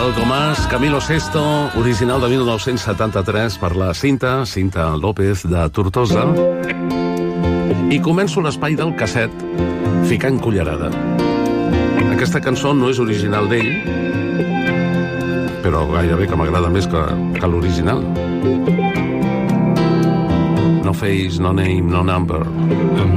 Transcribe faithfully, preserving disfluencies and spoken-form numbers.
Algo Más, Camilo Sesto, original de mil nou-cents setanta-tres per la Cinta, Cinta López de Tortosa. I començo l'espai del casset ficant cullerada. Aquesta cançó no és original d'ell, però gairebé que m'agrada més que, que l'original. No face, no name, no number.